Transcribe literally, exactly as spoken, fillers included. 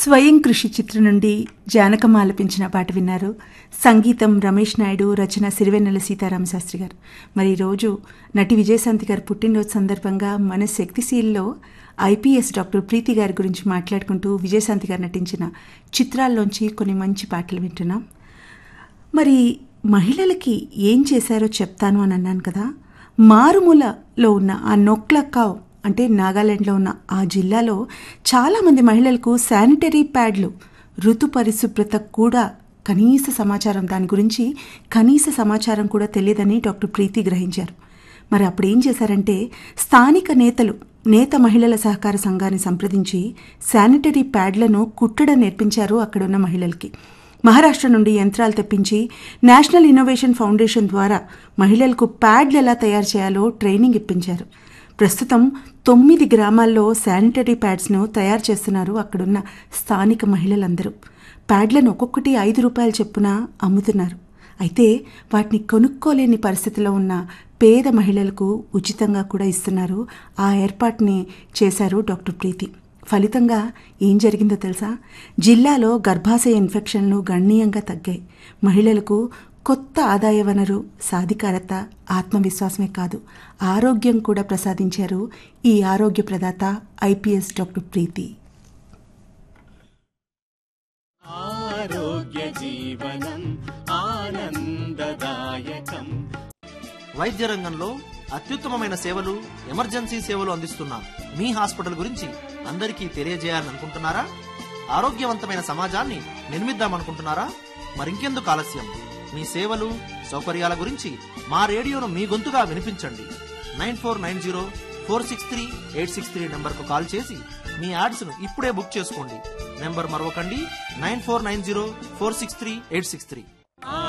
స్వయం కృషి చిత్రం నుండి జానకమ్మ ఆలపించిన పాట విన్నారు. సంగీతం రమేష్ నాయుడు, రచన సిరివెన్నెల సీతారామశాస్త్రి గారు. మరి ఈరోజు నటి విజయశాంతి గారు పుట్టినరోజు సందర్భంగా మన శక్తిశీల్లో ఐపీఎస్ డాక్టర్ ప్రీతి గారి గురించి మాట్లాడుకుంటూ విజయశాంతి గారు నటించిన చిత్రాల్లోంచి కొన్ని మంచి పాటలు వింటున్నాం. మరి మహిళలకి ఏం చేశారో చెప్తాను అని అన్నాను కదా. మారుమూలలో ఉన్న ఆ నొక్లకావ్ అంటే నాగాలాండ్లో ఉన్న ఆ జిల్లాలో చాలామంది మహిళలకు శానిటరీ ప్యాడ్లు, ఋతు పరిశుభ్రత కూడా కనీస సమాచారం దాని గురించి కనీస సమాచారం కూడా తెలియదని డాక్టర్ ప్రీతి గ్రహించారు. మరి అప్పుడు ఏం చేశారంటే స్థానిక నేతలు నేత మహిళల సహకార సంఘాన్ని సంప్రదించి శానిటరీ ప్యాడ్లను కుట్టడం నేర్పించారు అక్కడున్న మహిళలకి. మహారాష్ట్ర నుండి యంత్రాలు తెప్పించి నేషనల్ ఇన్నోవేషన్ ఫౌండేషన్ ద్వారా మహిళలకు ప్యాడ్లు ఎలా తయారు చేయాలో ట్రైనింగ్ ఇప్పించారు. ప్రస్తుతం తొమ్మిది గ్రామాల్లో శానిటరీ ప్యాడ్స్ను తయారు చేస్తున్నారు అక్కడున్న స్థానిక మహిళలందరూ. ప్యాడ్లను ఒక్కొక్కటి ఐదు రూపాయల చొప్పున అమ్ముతున్నారు. అయితే వాటిని కొనుక్కోలేని పరిస్థితిలో ఉన్న పేద మహిళలకు ఉచితంగా కూడా ఇస్తున్నారు. ఆ ఏర్పాటుని చేశారు డాక్టర్ ప్రీతి. ఫలితంగా ఏం జరిగిందో తెలుసా? జిల్లాలో గర్భాశయ ఇన్ఫెక్షన్లు గణనీయంగా తగ్గాయి. మహిళలకు కొత్త ఆదాయ వనరు, సాధికారత, ఆత్మవిశ్వాసమే కాదు ఆరోగ్యం కూడా ప్రసాదించారు ఈ ఆరోగ్య ప్రదాత ఐపీఎస్ డాక్టర్ ప్రీతి. ఆరోగ్య జీవనం ఆనందదాయకం. వైద్య రంగంలో అత్యుత్తమమైన సేవలు, ఎమర్జెన్సీ సేవలు అందిస్తున్న మీ హాస్పిటల్ గురించి అందరికీ తెలియజేయాలని అనుకుంటున్నారా? ఆరోగ్యవంతమైన సమాజాన్ని నిర్మిద్దామనుకుంటున్నారా? మరింకెందుకు ఆలస్యం? మీ సేవలు, సౌకర్యాల గురించి మా రేడియోను మీ గొంతుగా వినిపించండి. Nine four nine zero four six three eight six three నెంబర్కు కాల్ చేసి మీ యాడ్స్ను ఇప్పుడే బుక్ చేసుకోండి. Number మరొకండి, nine four nine zero four six three eight six three.